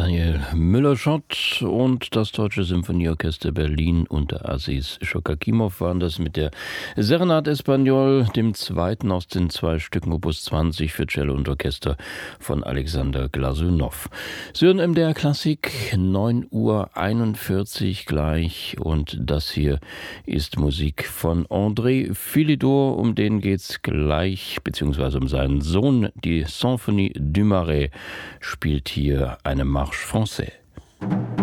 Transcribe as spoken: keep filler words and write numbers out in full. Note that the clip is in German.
Daniel Müller-Schott und das Deutsche Symphonieorchester Berlin unter Aziz Schokakimov waren das mit der Serenade Espagnole, dem zweiten aus den zwei Stücken Opus zwanzig für Cello und Orchester von Alexander Glasunow. Sie hören M D R Klassik, neun Uhr einundvierzig gleich, und das hier ist Musik von André Philidor, um den geht's gleich, beziehungsweise um seinen Sohn. Die Symphonie du Marais spielt hier eine Marche Française.